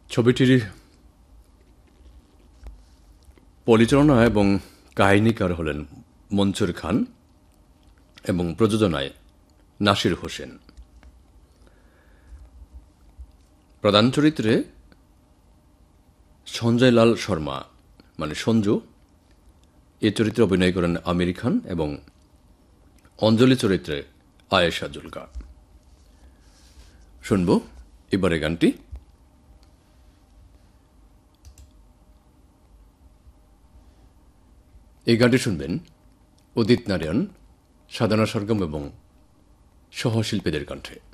ছবিটির পরিচালনা এবং কাহিনীকার হলেন মনসুর খান এবং প্রযোজনায় নাসির হোসেন। প্রধান চরিত্রে সঞ্জয় লাল শর্মা মানে সঞ্জু, এ চরিত্রে অভিনয় করেন আমির খান এবং অঞ্জলি চরিত্রে আয়েশা জুলকা। শুনব এবারে গানটি। এই গানটি শুনবেন উদিত নারায়ণ, সাধনা সরগম এবং সহশিল্পীদের কণ্ঠে।